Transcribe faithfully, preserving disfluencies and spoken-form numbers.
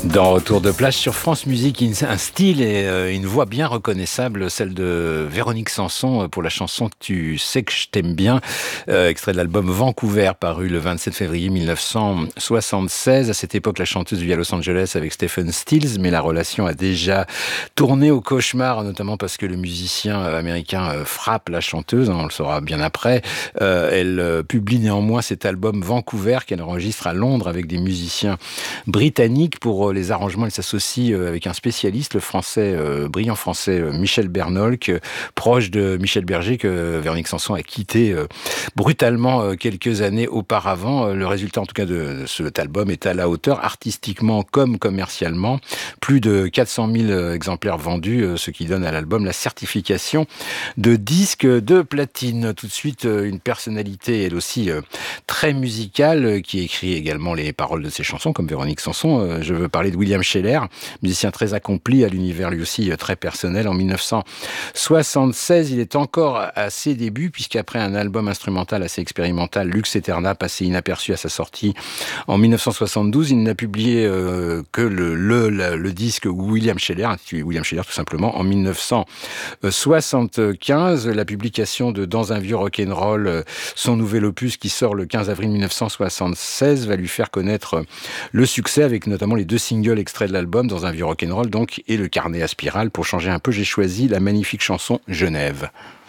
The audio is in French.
Dans Retour de plage sur France Musique, un style et une voix bien reconnaissable, celle de Véronique Sanson pour la chanson Tu sais que je t'aime bien, euh, extrait de l'album Vancouver paru le vingt-sept février mille neuf cent soixante-seize. À cette époque, la chanteuse vit à Los Angeles avec Stephen Stills, mais la relation a déjà tourné au cauchemar, notamment parce que le musicien américain frappe la chanteuse, on le saura bien après. Euh, elle publie néanmoins cet album Vancouver qu'elle enregistre à Londres avec des musiciens britanniques. Pour les arrangements, elle s'associe avec un spécialiste, le français, euh, brillant français Michel Bernolk, proche de Michel Berger que Véronique Sanson a quitté euh, brutalement euh, quelques années auparavant. Le résultat en tout cas de, de cet album est à la hauteur, artistiquement comme commercialement. Plus de quatre cent mille exemplaires vendus, euh, ce qui donne à l'album la certification de disque de platine. Tout de suite, euh, une personnalité elle aussi euh, très musicale, euh, qui écrit également les paroles de ses chansons comme Véronique Sanson. Euh, je veux parler de William Sheller, musicien très accompli, à l'univers lui aussi très personnel. En mille neuf cent soixante-seize, il est encore à ses débuts, puisqu'après un album instrumental assez expérimental, Lux Eterna, passé inaperçu à sa sortie en mille neuf cent soixante-douze, il n'a publié euh, que le, le, le, le disque William Sheller, intitulé William Sheller tout simplement, en mille neuf cent soixante-quinze. La publication de Dans un vieux rock'n'roll, son nouvel opus qui sort le quinze avril mille neuf cent soixante-seize, va lui faire connaître le succès avec notamment les deux singles extraits de l'album, Dans un vieux rock'n'roll donc, et Le carnet à spirale. Pour changer un peu, j'ai choisi la magnifique chanson Genève.